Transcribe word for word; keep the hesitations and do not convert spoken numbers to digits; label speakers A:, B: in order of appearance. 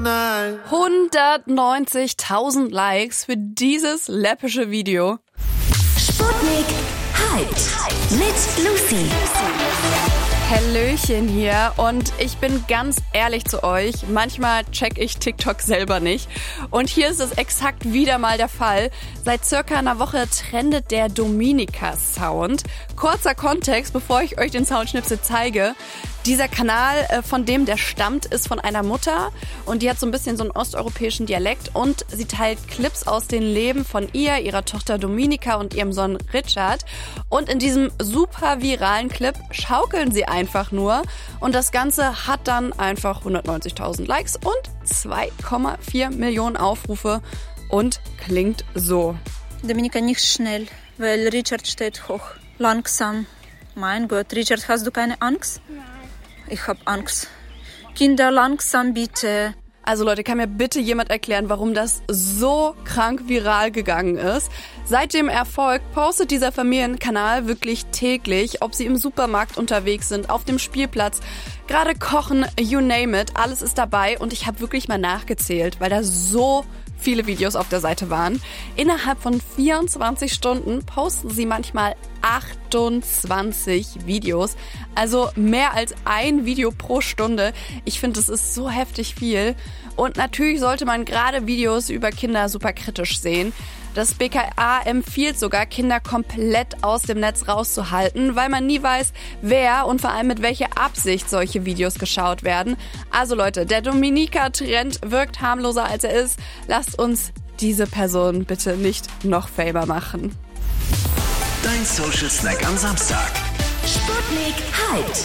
A: hundertneunzigtausend Likes für dieses läppische Video.
B: Sputnik Hyped mit Lucy.
A: Hallöchen hier und ich bin ganz ehrlich zu euch, manchmal check ich TikTok selber nicht und hier ist es exakt wieder mal der Fall. Seit circa einer Woche trendet der Dominika-Sound. Kurzer Kontext, bevor ich euch den Soundschnipsel zeige. Dieser Kanal, von dem der stammt, ist von einer Mutter und die hat so ein bisschen so einen osteuropäischen Dialekt und sie teilt Clips aus dem Leben von ihr, ihrer Tochter Dominika und ihrem Sohn Richard. Und in diesem super viralen Clip schaukeln sie einfach nur und das Ganze hat dann einfach hundertneunzigtausend Likes und zwei Komma vier Millionen Aufrufe und klingt so.
C: Dominika, nicht schnell, weil Richard steht hoch. Langsam. Mein Gott, Richard, hast du keine Angst?
D: Nein.
C: Ich hab Angst. Kinder, langsam bitte.
A: Also Leute, kann mir bitte jemand erklären, warum das so krank viral gegangen ist? Seit dem Erfolg postet dieser Familienkanal wirklich täglich, ob sie im Supermarkt unterwegs sind, auf dem Spielplatz, gerade kochen, you name it, alles ist dabei und ich habe wirklich mal nachgezählt, weil da so viele Videos auf der Seite waren. Innerhalb von vierundzwanzig Stunden posten sie manchmal achtundzwanzig Videos, also mehr als ein Video pro Stunde. Ich finde, das ist so heftig viel. Und natürlich sollte man gerade Videos über Kinder super kritisch sehen. Das B K A empfiehlt sogar, Kinder komplett aus dem Netz rauszuhalten, weil man nie weiß, wer und vor allem mit welcher Absicht solche Videos geschaut werden. Also Leute, der Dominika-Trend wirkt harmloser als er ist. Lasst uns diese Person bitte nicht noch famer machen.
B: Dein Social Snack am Samstag. Sputnik Hyped.